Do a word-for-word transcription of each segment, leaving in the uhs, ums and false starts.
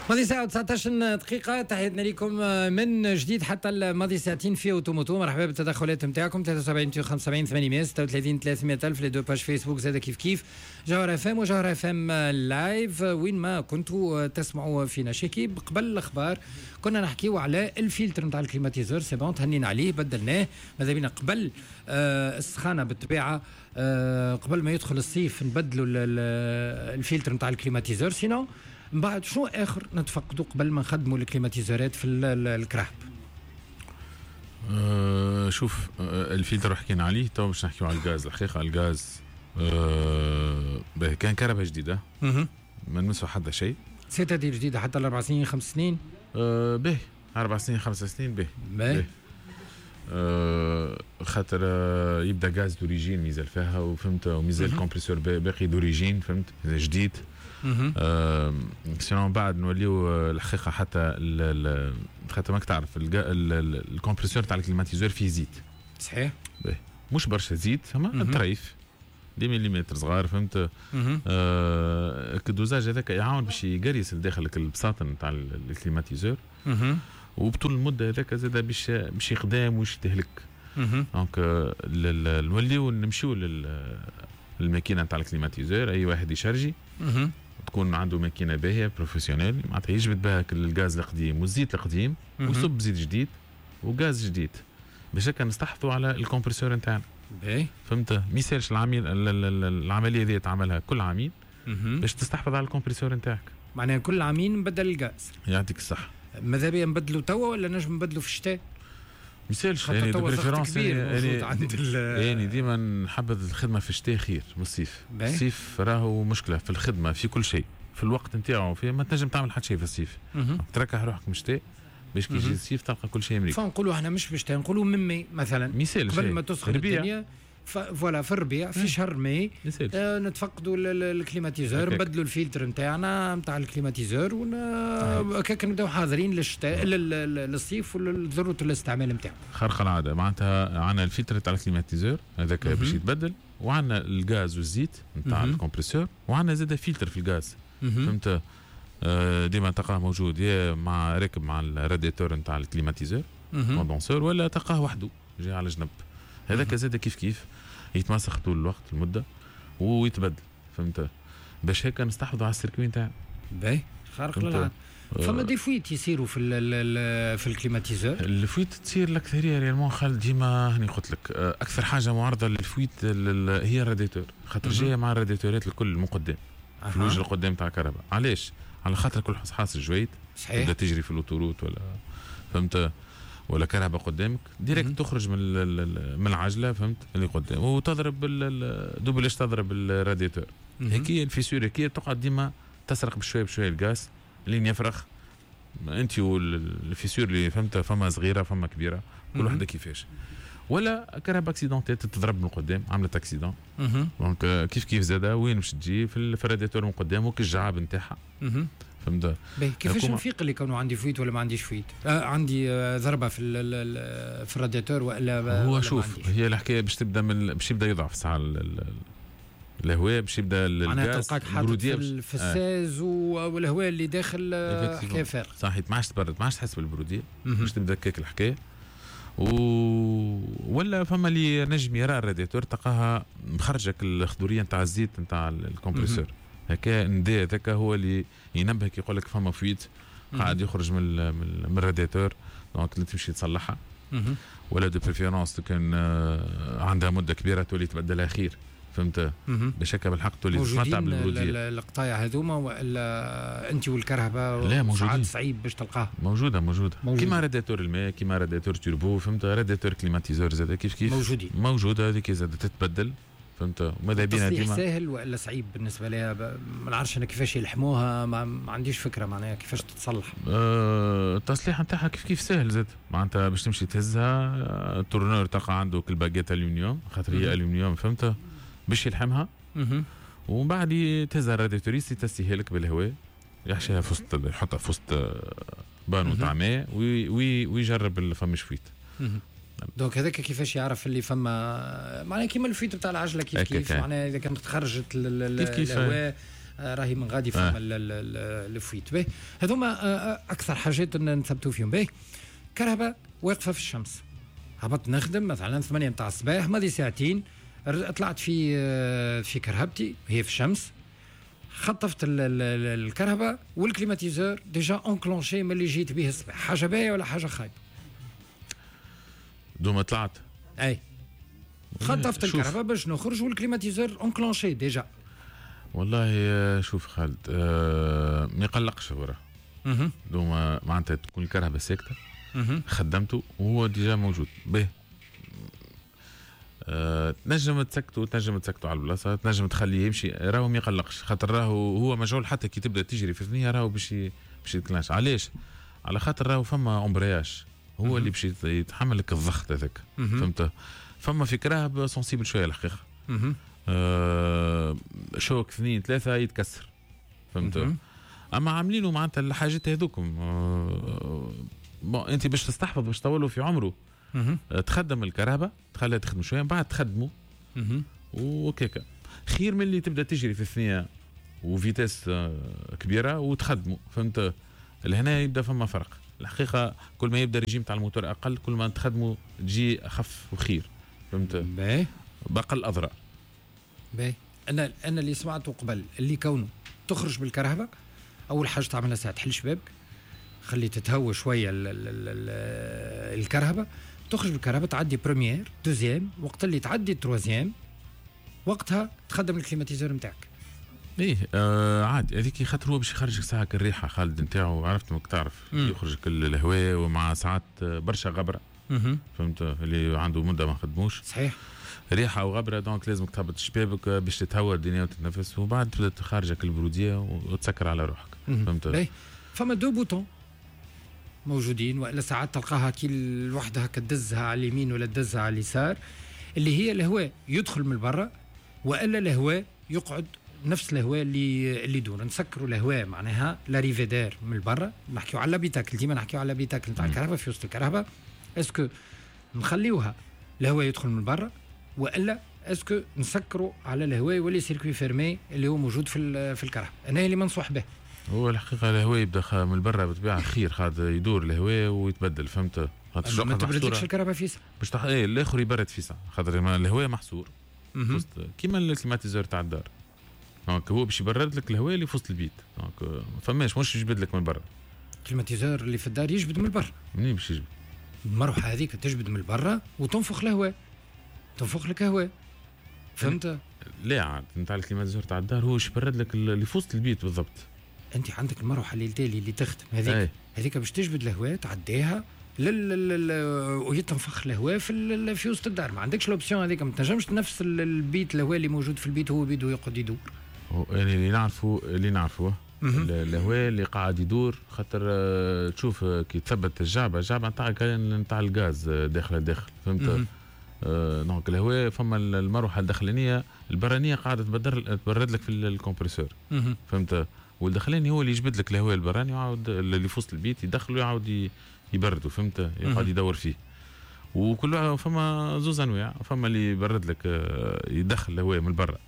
ماضي ساعة وتسعطاش دقيقة. تحياتنا لكم من جديد حتى الماضي ساعتين في اوتوموتو. مرحبا بالتدخلات نتاعكم ثلاثة وسبعين خمسة وسبعين ثمانمائة وستة وثلاثين ثلاثمائة ألف لي دو باج فيسبوك زاد كيف كيف جوهر اف ام وجوهر اف ام لايف وين ما كنتوا تسمعوا فينا. شكيب قبل الاخبار كنا نحكيو على الفلتر نتاع الكليماتيزور. سي بون تهنينا عليه بدلناه. ماذا بينا قبل آه السخانة بالطبيعة آه قبل ما يدخل الصيف نبدلوا الفلتر نتاع الكليماتيزور. سينو من بعد شنو اخر نتفقدوا قبل ما نخدموا الكليماتيزورات في الكرهب؟ أه شوف أه الفلتر حكينا عليه تو باش نحكيو على الغاز. الحقيقه على الغاز أه به كان كهرباء جديده ما نمسوا حتى شيء. سيتادير جديده حتى الاربع سنين خمس سنين أه به اربع سنين خمس سنين به به أه خاطر أه يبدا غاز دوريجين ميزال فيها وفهمت وميزال الكمبريسور باقي دوريجين فهمت جديد. آه سينو بعد نوليو الحقيقه حتى خاطر ماك تعرف الكمبريسور تاع الكليماتيزور فيه زيت صحيح مش برشا زيت اما طريف دي مليمتر صغار فهمت. آه الدوزاج هذاك يعاون باش يقريس داخلك البساطن تاع الكليماتيزور وبطول المده هذاك زاد باش باش يخدم وش تهلك. دونك نوليو نمشيو للماكينه تاع الكليماتيزور اي واحد يشارجي تكون عنده ماكينه باهيه بروفيسيونيل معناتها يجبد بها الغاز القديم والزيت القديم ويصب زيت جديد وغاز جديد باش هكا نستحفظوا على الكمبريسور نتاعنا. باهي فهمت ما يصيرش العميل العمليه هذه تعملها كل عامين باش تستحفظ على الكمبريسور نتاعك. معناها كل عامين نبدل الغاز. يعطيك الصحه. ماذا بيا نبدلوا توا ولا نجم نبدلوا في الشتاء؟ مثالش يعني دو بريفيرونس يعني, عند يعني ديما نحبذ الخدمه في الشتاء خير من الصيف. الصيف راهو مشكله في الخدمه في كل شيء في الوقت نتاعو في ما تنجم تعمل حتى شيء في الصيف. تركح روحك من الشتاء باش كي يجي الصيف تلقى كل شيء مريح. فنقولوا احنا مش في الشتاء نقولوا من ماي مثلا قبل ما تسخن الدنيا فوالا في الربيع في شهر ماي آه نتفقدوا الكليماتيزور نبدلوا الفلتر نتاعنا نتاع الكليماتيزور وهكاك نبداو حاضرين للشتاء للصيف ولضروره الاستعمال نتاعو. خارقه العاده معناتها عندنا الفلتر تاع الكليماتيزور هذاك باش يتبدل وعندنا الغاز والزيت نتاع الكمبريسور وعندنا زاد فلتر في الغاز فهمت. آه ديما تلقاه موجود يا مع راكب مع الراديتور نتاع الكليماتيزور كوندونسور ولا تلقاه وحده جاي على جنب. هذاك زاد كيف كيف يتمسخ طول الوقت المده ويتبدل فهمت باش هيك نستحفظوا على السيركوي نتاعنا. باهي خارق للعاده. فما دي فويت يصيروا في ال في الكليماتيزور. الفويت تصير الاكثريه ريالمون خالد ديما هني قلت لك اكثر حاجه معرضه للفويت هي الراديتور خاطر جايه مع الراديتورات الكل المقدم في الوجه القدام تاع الكهرباء. علاش؟ على خاطر كل حصحاص جويد تبدا تجري في الاوتوروت ولا فهمت ولا كهرباء قدامك ديريكت تخرج من من العجله فهمت اللي قدام وتضرب دوبلاش تضرب الراديتور. هيك الفيسور هيك تقعد ديما تسرق بشويه بشويه الغاز لين يفرخ انت والفيسور اللي فهمت فما صغيره فما كبيره كل وحده كيفاش. ولا كهرباء اكسيدونتيت تضرب من قدام عملت اكسيدون دونك كيف كيف زاده وين باش تجي في الراديتور من قدام وكالجعاب نتاعها فهمت. كيفاش نفيق اللي كانوا عندي فويت ولا ما عنديش فويت آه عندي آه ضربه في في الرادياتور ولا هو شوف هي الحكايه باش تبدا من باش يبدا يضعف ساعه الهواء باش يبدا الغاز البروديه في الفساز آه. والهواء اللي داخل آه حكايه فارغ صحيح ما عادش تبرد ما عادش تحس بالبروديه باش تبدا كيك الحكايه و ولا فما اللي نجم يرى الرادياتور تلقاها مخرجك الخضوريه نتاع الزيت نتاع الكمبريسور هكا نداء هذاك هو اللي ينبهك يقول لك فما فويت قاعد يخرج من من الرادياتور دونك تمشي تصلحها ولا دو بريفيرونس كان عندها مده كبيره تولي تبدلها خير فهمت باش هكا بالحق تولي تتمتع بالبروديه. القطايع هذوما ولا انت والكهرباء لا موجودين صعيب باش تلقاها موجوده موجوده كيما رادياتور الماء كيما رادياتور توربو فهمت رادياتور كليماتيزور زاد كيف كيف موجودين موجوده هذيك زاد تتبدل فهمت. ماذا بينا ديما سهل ولا صعيب بالنسبه لها ما نعرفش انا كيفاش يلحموها ما, ما عنديش فكره معناها كيفاش تتصلح. أه التصليح نتاعها كيف كيف سهل زاد معناتها باش تمشي تهزها التورنور تلقى عنده كل باكيت الومنيوم خاطر هي الومنيوم فهمت باش يلحمها ومن بعد تهزها الرادياتوريست يتسيها لك بالهواء يحشيها في وسط يحطها في وسط بانو تاع ماء ويجرب فما شويت. دونك هذاك كيفاش يعرف اللي فما معناها كيما الفيتر تاع العجله كيف كيف معناها اذا كانت خرجت الهواء راهي من غادي فما الفويت به. هذوما اكثر حاجات نثبتوا فيهم به. كهرباء واقفه في الشمس، هبط نخدم مثلا ثمانية متاع الصباح، ماضي ساعتين طلعت في في كرهبتي هي في الشمس، خطفت الكهرباء والكليماتيزور ديجا اونكلونشي من اللي جيت به الصباح. حاجه باهيه ولا حاجه خايبه؟ دوما طلعت اي خطفت الكهرباء باش نخرج والكليماتيزور اونكلونشي ديجا. والله شوف خالد أه ما يقلقش وراه دوما معناتها تكون الكهرباء ساكته خدمته وهو ديجا موجود به. أه تنجم تسكتوا تنجم تسكتوا على البلاصه، تنجم تخليه يمشي، راهو ما يقلقش خاطر راهو هو مجعول حتى كي تبدا تجري في الثنيه راهو باش باش يتكلاش. علاش؟ على خاطر راهو فما امبرياج هو اللي باش يتحمل لك الضغط هذاك، فهمت؟ فما في كراهب سونسيبل شويه الحقيقه. أه شوك اثنين ثلاثه يتكسر، فهمت؟ اما عاملينه معناتها الحاجات هذوكم أه بون انت باش تستحفظ باش تطولوا في عمره أه تخدم الكهرباء تخليها تخدم شويه بعد تخدمه وكيكا خير من اللي تبدا تجري في الثنيه وفيتاس أه كبيره وتخدمه، فهمت؟ لهنا يبدا فما فرق الحقيقه. كل ما يبدا ريجيم تاع الموتور اقل كل ما تخدمه تجي اخف وخير، فهمت؟ باهي باقل اضرار. باهي انا انا اللي سمعته قبل اللي كونه تخرج بالكهرباء اول حاجه تعملها ساعه تحل شبابك، خلي تتهوى شويه الكهرباء، تخرج بالكهرباء تعدي بريمير دوزيام، وقت اللي تعدي تروازيام وقتها تخدم الكليماتيزور نتاعك. ايه آه عادي هذيك خاطر هو باش يخرجك ساعه الريحه خالد نتاعو، عرفت ماك تعرف يخرجك الهواء ومع ساعات برشا غبره، فهمت؟ اللي عنده مده ما خدموش صحيح ريحه وغبره، دونك لازمك تهبط شبابك باش تتهوى الدنيا وتتنفس، وبعد تبدا تخرجك البروديه وتسكر على روحك، فهمت؟ باهي فما دو بوتون موجودين، والا ساعات تلقاها كي الوحده هكا تدزها على اليمين ولا تدزها على اليسار، اللي هي الهواء يدخل من برا والا الهواء يقعد نفس الهواء اللي اللي يدور. نسكروا الهواء معناها لاريفيدير من برا، نحكيو على بيتاكل ديما نحكيو على بيتاكل نتاع الكهرباء في وسط الكهرباء. اسكو نخليوها الهواء يدخل من برا والا اسكو نسكروا على الهواء يولي سيركوي فيرمي اللي هو موجود في في الكهرباء؟ انا اللي منصوح به. هو الحقيقه الهواء يبدا من برا بالطبيعه خير، خاطر يدور الهواء ويتبدل، فهمت؟ خاطر ما تبردش الكهرباء في ساعه باش تح... ايه الاخر يبرد في ساعه، خاطر الهواء محصور كيما الكليماتيزور تاع الدار، دونك هو باش يبرد لك الهواء اللي في وسط البيت، دونك فماش مش يجبد لك من برا. الكليماتيزور اللي في الدار يجبد من برا. منين باش يجبد؟ المروحه هذيك تجبد من برا وتنفخ الهواء، تنفخ لك هواء، فهمت؟ لا عاد نتاع الكليماتيزور تاع الدار هو باش يبرد لك اللي في وسط البيت بالضبط. انت عندك المروحه اللي تالي اللي تخدم هذيك هذيك باش تجبد الهواء تعديها لل ويتنفخ الهواء في في وسط الدار، ما عندكش لوبسيون هذيك، ما تنجمش نفس البيت الهواء اللي موجود في البيت هو بيدو يقعد يدور. يعني اللي نعرفوا اللي نعرفوه الهواء اللي قاعد يدور، خاطر تشوف كي تثبت الجعبه الجعبه نتاع نتاع الغاز داخل داخل، فهمت؟ دونك الهواء فما المروحه الداخلانيه البرانيه قاعده تبرد تبرد لك في الكمبريسور، فهمت؟ والداخلاني هو اللي يجبد لك الهواء البراني ويعاود اللي في وسط البيت يدخله ويعاود يبردوا، فهمت؟ يقعد يدور فيه. وكل فما زوز انواع، فما اللي يبرد لك يدخل الهواء من برا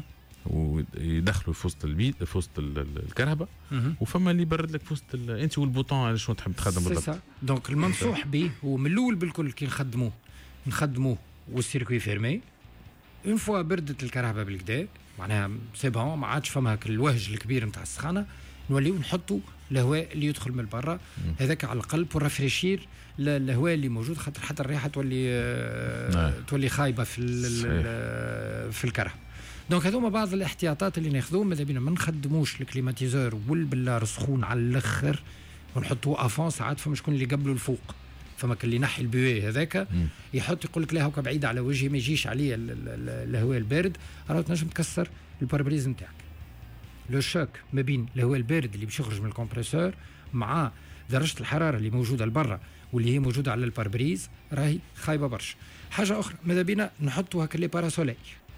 ويدخله في وسط البيت في وسط الكهرباء، وفما اللي يبرد لك في وسط انت والبوطون شنو تحب تخدم بالضبط. دونك المنصوح به هو من الاول بالكل كي نخدموه نخدموه والسيركوي فيرمي، اون فوا بردت الكهرباء بالكدا معناها سي بون، ما عادش فما هاك الوهج الكبير نتاع السخانه، نوليو نحطوا الهواء اللي يدخل من برا هذاك على الاقل بور رافريشير الهواء اللي موجود، خاطر حتى الريحه تولي آه تولي خايبه في في الكهرباء. دونك هذوما بعض الاحتياطات اللي ناخذوهم، ماذا بينا ما نخدموش الكليماتيزور والبلار سخون على الاخر ونحطوه افون. ساعات فما شكون اللي قبلوا الفوق، فما كان اللي ينحي البويه هذاك يحط يقول لك لا هكا بعيد على وجهي ما يجيش عليه الهواء البارد، راه تنجم تكسر الباربريز نتاعك. لو شوك ما بين الهواء البارد اللي باش يخرج من الكمبريسور مع درجه الحراره اللي موجوده لبرا واللي هي موجوده على الباربريز راهي خايبه برشا. حاجه اخرى ماذا بينا نحطوا هكا لي باراسولي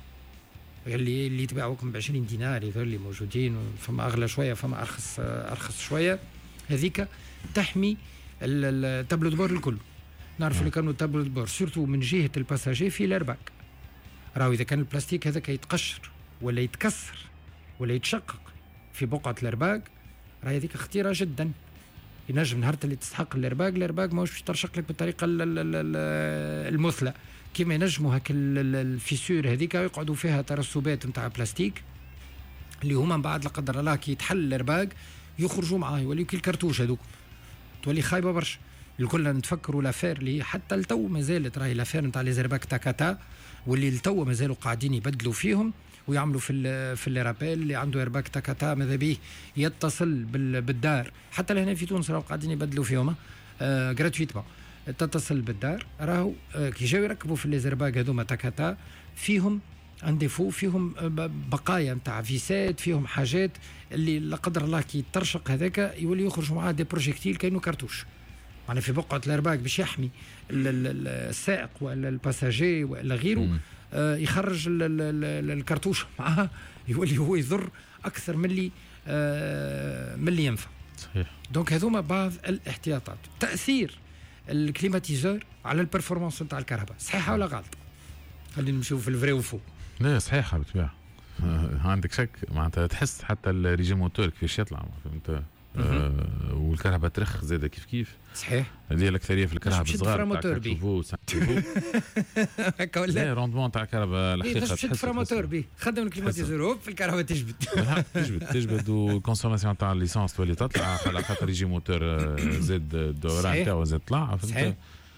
اللي اللي يتباعوكم ب عشرين دينار، هذول اللي موجودين، فما اغلى شويه فما ارخص ارخص شويه، هذيك تحمي التابلو دبور الكل. نعرفوا اللي كانوا التابلو دبور سورتو من جهه الباساجي في الارباك، راهو اذا كان البلاستيك هذاك يتقشر ولا يتكسر ولا يتشقق في بقعه الارباك راهي هذيك خطيره جدا. ينجم نهار اللي تستحق الارباك الارباك ماهوش باش ترشق لك بالطريقه المثلى كيما ينجموا هاك الفيسور هذيك يقعدوا فيها ترسبات نتاع بلاستيك اللي هما من بعد لا قدر الله كي يتحل الارباك يخرجوا معاه يوليو كي الكرتوش هذوك تولي خايبه برشا. الكل نتفكروا لافير اللي حتى التو مازالت راهي لافير نتاع لي زرباك تاكاتا واللي التو مازالوا قاعدين يبدلوا فيهم ويعملوا في في الرابيل اللي عنده ارباك تاكاتا ماذا به يتصل بالدار. حتى لهنا في تونس راهو قاعدين يبدلوا فيهم آه غراتويتمون تتصل بالدار. راهو آه كي جاو يركبوا في لي زرباك هذوما تاكاتا فيهم انديفو فيهم بقايا نتاع فيسات فيهم حاجات اللي لا قدر الله كي ترشق هذاك يولي يخرج معاه دي بروجيكتيل كانه كرتوش. يعني في بقعه الارباك باش يحمي السائق ولا الباساجي ولا غيره آه يخرج ال ال ال الكرتوش معاه يولي هو يضر اكثر من اللي آه من اللي ينفع. صحيح. دونك هذوما بعض الاحتياطات. تاثير الكليماتيزور على البرفورمانس نتاع الكهرباء صحيحه ولا غلط؟ خلينا نمشيو في الفري وفو. لا صحيحه بالطبيعه. عندك شك معناتها تحس حتى الريجيم موتور كيفاش يطلع فهمت آه والكهرباء ترخ زاده كيف كيف. صحيح. هذه الاكثريه في الكهرباء الصغار تاع شوفوا شوفوا هكا ولا روندمون تاع الكهرباء الحقيقه تحس تفرا موتور بي خدم الكليماتيزور في الكهرباء تجبد تجبد تجبد والكونسوماسيون تاع الليسانس تولي تطلع على خاطر يجي موتور زاد الدوران تاعو زاد طلع فهمت.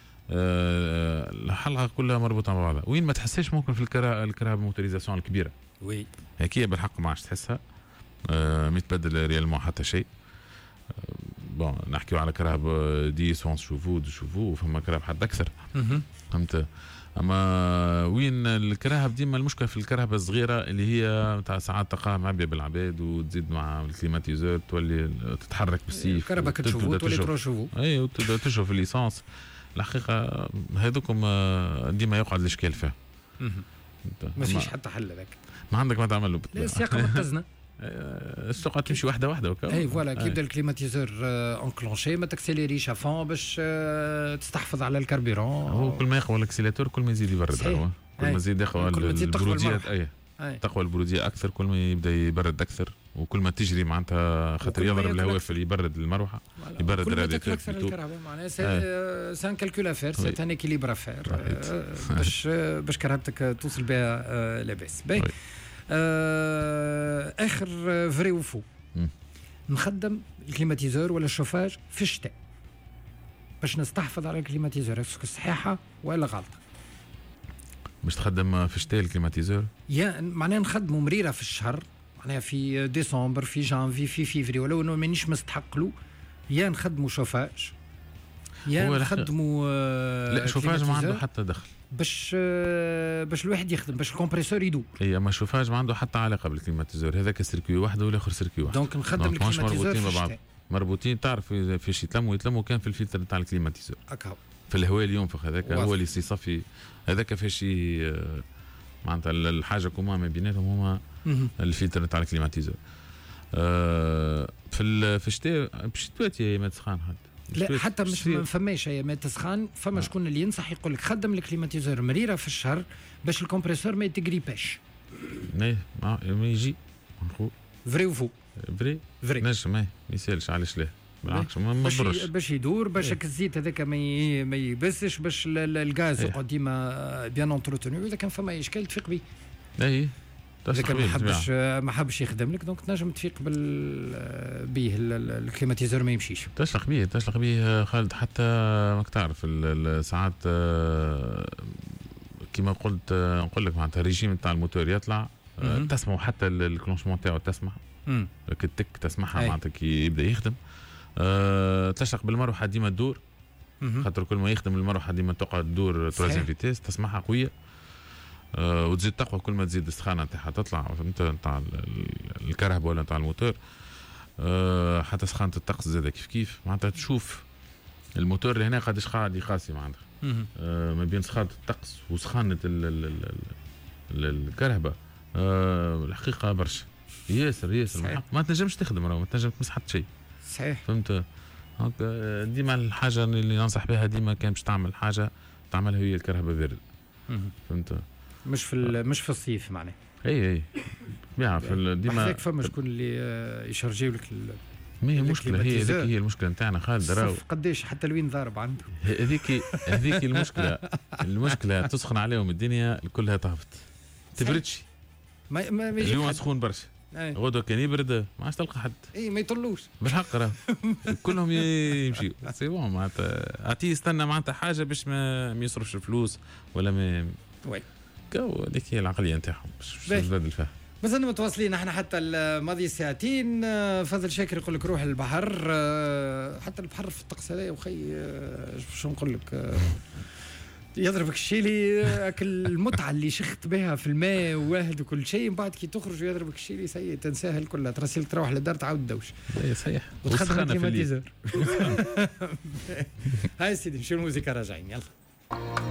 الحلقه كلها مربوطه مع بعضها. وين ما تحسش ممكن في الكهرباء الموتوريزاسيون الكبيره وي هكيه بالحق ما عادش تحسها آه ما يتبدل ريالمون حتى شيء. بون نحكيو على كهرباء ديس ونص شوفو دو شوفو فما كهرباء حد اكثر فهمت. اما وين الكهرباء ديما المشكله في الكهرباء الصغيره اللي هي نتاع ساعات تلقاها معبيه بالعباد وتزيد مع الكليماتيزور تولي تتحرك بالسيف الكهرباء كتشوفو تولي ترو شوفو اي وتبدا تشوف الليسانس. الحقيقه هذوكم ديما يقعد الاشكال فيها ما فيش حتى حل هذاك ما عندك ما تعمل له لا السياقه متزنه السوق تمشي واحده واحده وكا اي فوالا كي يبدا الكليماتيزور انكلونشي ما تكسيليريش افون باش تستحفظ على الكربيرون. هو كل ما يقوى الاكسيلاتور كل ما يزيد يبرد هو كل ما يزيد يقوى البروديه اي تقوى البروديه اكثر كل ما يبدا يبرد اكثر وكل ما تجري معناتها خاطر يضرب الهواء في يبرد المروحه يبرد الرادياتور اكثر الكهرباء معناها سان كالكول افير سي ان اكيليبر افير باش باش كهربتك توصل بها لاباس. باهي آه اخر فري وفو نخدم الكليماتيزور ولا الشوفاج في الشتاء باش نستحفظ على الكليماتيزور صحيحه ولا غلطه؟ باش تخدم في الشتاء الكليماتيزور يا معناها نخدمه مريره في الشهر معناها في ديسمبر في جانفي في فيفري ولو انه مانيش مستحق له يا نخدموا شوفاج يا نخدموا آه لا شوفاج ما عنده حتى دخل باش آه باش الواحد يخدم باش الكمبريسور يدور. اي اما الشوفاج ما عنده حتى علاقه بالكليماتيزور هذاك سيركوي واحد والاخر سيركوي واحد دونك نخدم الكليماتيزور مربوطين ببعض مربوطين تعرف فاش يتلموا يتلموا كان في الفلتر نتاع الكليماتيزور هكا في الهواء اللي ينفخ هذاك هو اللي يصفي هذاك فاش معناتها الحاجه كوما ما بيناتهم هما الفلتر نتاع الكليماتيزور. آه في في الشتاء بشتوات ما تسخن حتى لا حتى مش ما فماش ما تسخن فما شكون اللي ينصح يقول لك خدم الكليماتيزور مريره في الشهر باش الكمبريسور ما يتغريباش. ايه ما يجي فري وفو فري فري نجم ما يسالش علاش لا بالعكس ما مضرش باش يدور باش الزيت هذاك ما ما يبسش باش الغاز يقعد ديما بيان انتروتوني اذا كان فما اشكال تفيق به. اي اذا كان ما حبش ما حبش يخدم لك دونك تنجم تفيق بال بيه الكليماتيزور ما يمشيش تشلق بيه تشلق بيه خالد حتى ماك تعرف الساعات كما قلت نقول لك معناتها الريجيم تاع الموتور يطلع تسمع حتى الكلونشمون تاعو تسمع كتك تسمعها معناتها كي يبدا يخدم. أه تشلق بالمروحه ديما تدور خاطر كل ما يخدم المروحه ديما تقعد تدور تروازيام فيتيس تسمعها قويه أه وتزيد تقوى كل ما تزيد السخانه نتاعها تطلع فهمت نتاع الكهرباء ولا نتاع الموتور. أه حتى سخانه الطقس زاده كيف كيف معناتها تشوف الموتور اللي هنا قداش قاعد يقاسي معناتها أه ما بين سخانه الطقس وسخانه الكهرباء أه الحقيقه برشا ياسر ياسر ما تنجمش تخدم ما تنجم تمس حتى شيء صحيح فهمت. ديما الحاجه اللي ننصح بها ديما كان باش تعمل حاجه تعملها هي الكهرباء بارد فهمت مش في مش في الصيف معناه اي اي بيعرف ديما هذاك فما شكون اللي يشرجيو لك ما هي مشكلة، هي هذيك هي المشكلة نتاعنا خالد. راهو قداش حتى لوين ضارب عنده هذيك هذيك المشكلة. المشكلة تسخن عليهم الدنيا كلها تهبط تبردش. ما ما اليوم سخون برشا، غدوة كان يبرد ما عادش تلقى حد. اي ما يطلوش بالحق راه كلهم يمشيو سي بون معناتها اعطيه يستنى معناتها حاجة باش ما, ما يصرفش الفلوس ولا ما وي كو. هذيك هي العقلية نتاعهم باش تزداد الفهم. مازلنا متواصلين احنا حتى الماضي ساعتين. فضل شاكر يقول لك روح البحر، حتى البحر في الطقس هذا وخي شو نقول لك يضربك الشيلي اكل المتعه اللي شخت بها في الماء واحد وكل شيء، من بعد كي تخرج ويضربك الشيلي سيء تنساها كلها، ترسل تروح للدار تعاود دوش. اي صحيح وتخدم كليماتيزور. هاي سيدي نمشيو الموسيقى راجعين يلا.